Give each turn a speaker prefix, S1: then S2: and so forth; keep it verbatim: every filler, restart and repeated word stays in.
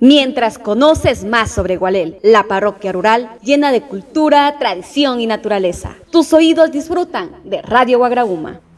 S1: mientras conoces más sobre Gualel, la parroquia rural llena de cultura, tradición y naturaleza. Tus oídos disfrutan de Radio Guagrauma.